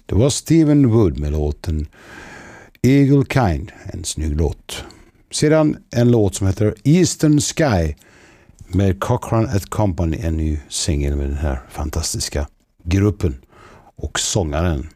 Det var Stephen Wood med låten Eagle Kind, en snygg låt. Sedan en låt som heter Eastern Sky med Cochrane & Company, en ny singel med den här fantastiska gruppen och sångaren.